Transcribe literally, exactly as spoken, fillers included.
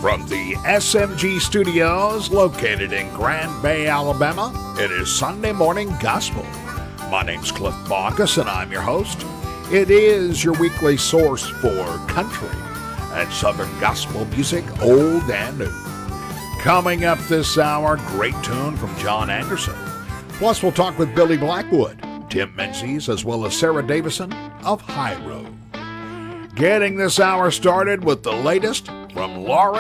From the S M G studios located in Grand Bay, Alabama, it is Sunday Morning Gospel. My name's Cliff Baucus and I'm your host. It is your weekly source for country and southern gospel music, old and new. Coming up this hour, great tune from John Anderson. Plus, we'll talk with Billy Blackwood, Tim Menzies, as well as Sarah Davison of High Road. Getting this hour started with the latest from Laura